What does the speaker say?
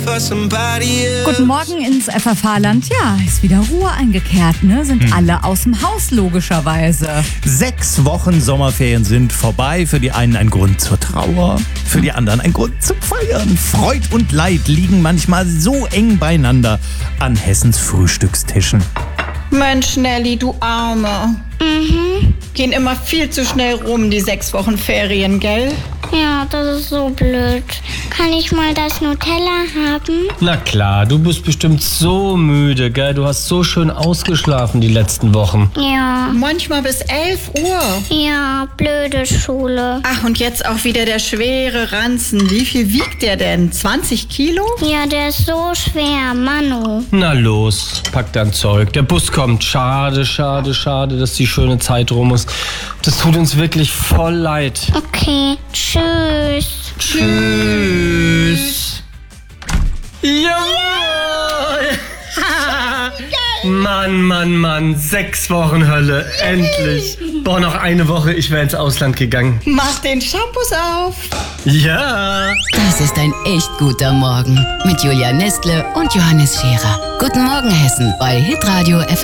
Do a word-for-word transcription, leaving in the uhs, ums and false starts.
Guten Morgen ins F F H-Land. Ja, ist wieder Ruhe eingekehrt, ne? Sind hm. alle aus dem Haus, logischerweise. Sechs Wochen Sommerferien sind vorbei. Für die einen ein Grund zur Trauer, für die anderen ein Grund zum Feiern. Freud und Leid liegen manchmal so eng beieinander an Hessens Frühstückstischen. Mensch, Nelly, du Arme. Mhm. Gehen immer viel zu schnell rum, die sechs Wochen Ferien, gell? Ja, das ist so blöd. Kann ich mal das Nutella haben? Na klar, du bist bestimmt so müde, gell? Du hast so schön ausgeschlafen die letzten Wochen. Ja. Manchmal bis elf Uhr. Ja, blöde Schule. Ach, und jetzt auch wieder der schwere Ranzen. Wie viel wiegt der denn? zwanzig Kilo? Ja, der ist so schwer, Manu. Na los, pack dein Zeug. Der Bus kommt. Schade, schade, schade, dass die schöne Zeit rum ist. Das tut uns wirklich voll leid. Okay, tschüss. Tschüss. Jawohl! Mann, Mann, Mann, sechs Wochen Hölle, endlich. Boah, noch eine Woche, ich wäre ins Ausland gegangen. Mach den Shampoos auf. Ja. Das ist ein echt guter Morgen mit Julia Nestle und Johannes Scherer. Guten Morgen, Hessen bei Hitradio F M.